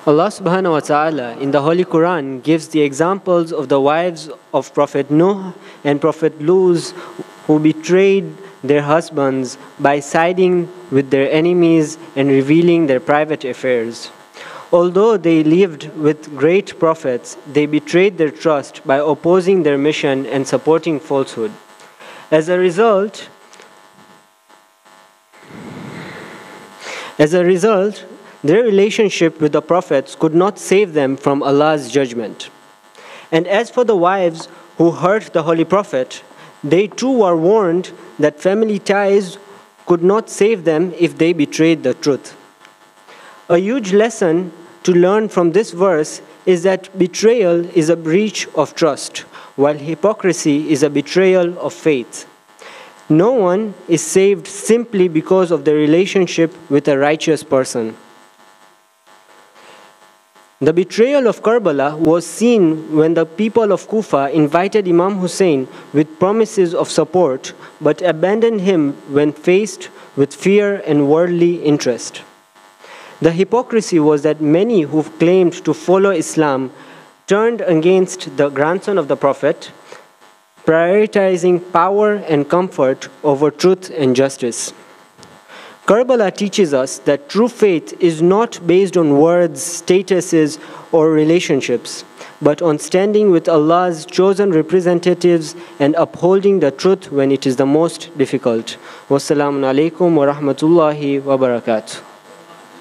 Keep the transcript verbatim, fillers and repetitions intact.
Allah subhanahu wa ta'ala in the Holy Quran gives the examples of the wives of Prophet Nuh and Prophet Lut who betrayed their husbands by siding with their enemies and revealing their private affairs. Although they lived with great prophets, they betrayed their trust by opposing their mission and supporting falsehood. As a result, as a result, their relationship with the prophets could not save them from Allah's judgment. And as for the wives who hurt the Holy Prophet, they too were warned that family ties could not save them if they betrayed the truth. A huge lesson to learn from this verse is that betrayal is a breach of trust, while hypocrisy is a betrayal of faith. No one is saved simply because of their relationship with a righteous person. The betrayal of Karbala was seen when the people of Kufa invited Imam Hussein with promises of support, but abandoned him when faced with fear and worldly interest. The hypocrisy was that many who claimed to follow Islam turned against the grandson of the Prophet, prioritizing power and comfort over truth and justice. Karbala teaches us that true faith is not based on words, statuses, or relationships, but on standing with Allah's chosen representatives and upholding the truth when it is the most difficult. Wassalamu alaikum wa rahmatullahi wa barakatuh.